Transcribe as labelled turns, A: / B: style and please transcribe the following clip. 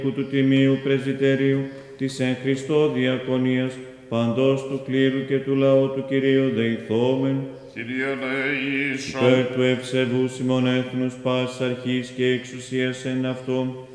A: του Τιμίου Πρεσβυτερίου της εν Χριστώ διακονίας, παντός του κλήρου και του λαού του Κυρίου δεηθόμεν,
B: Κύριε ελέησον.
A: υπέρ του ευσεβούς ημών έθνους πάσης αρχής και εξουσίας εν αυτόν,